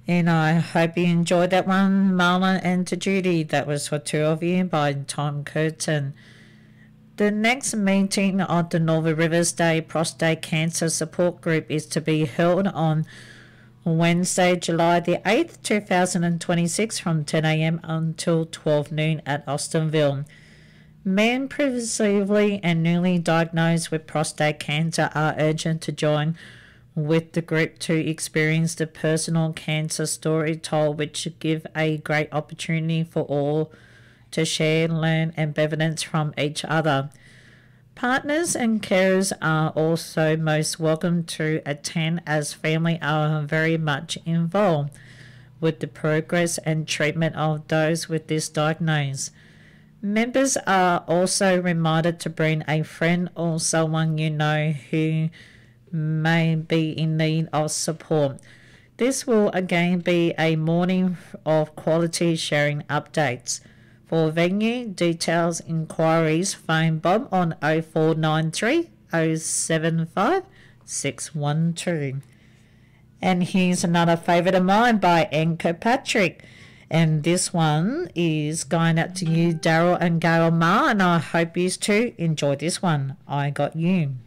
And I hope you enjoyed that one, Marlon and to Judy. That was for two of you by Tom Curtin. The next meeting of the Northern Rivers Day Prostate Cancer Support Group is to be held on Wednesday, July the 8th, 2026 from 10 a.m. until 12 noon at Austinville. Men previously and newly diagnosed with prostate cancer are urgent to join with the group to experience the personal cancer story told, which should give a great opportunity for all to share, learn, and evidence from each other. Partners and carers are also most welcome to attend, as family are very much involved with the progress and treatment of those with this diagnosis. Members are also reminded to bring a friend or someone you know who may be in need of support. This will again be a morning of quality sharing updates. For venue details inquiries, phone Bob on 0493 075 612. And here's another favourite of mine by Anchor Patrick. And this one is going out to you, Daryl and Gail Ma, and I hope you too enjoy this one. I Got You.